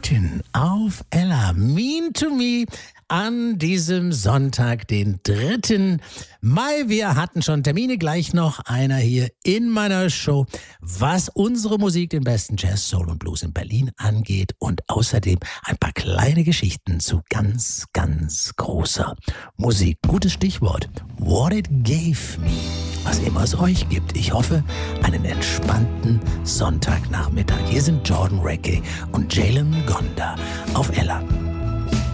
Martin auf Ella, Mean to Me, an diesem Sonntag, den 3. Mai. Wir hatten schon Termine, gleich noch einer hier in meiner Show, was unsere Musik, den besten Jazz, Soul und Blues in Berlin angeht, und außerdem ein paar kleine Geschichten zu ganz, ganz großer Musik. Gutes Stichwort, What It Gave Me. Was immer es euch gibt. Ich hoffe, einen entspannten Sonntagnachmittag. Hier sind Jordan Recke und Jalen Gonda auf Ella.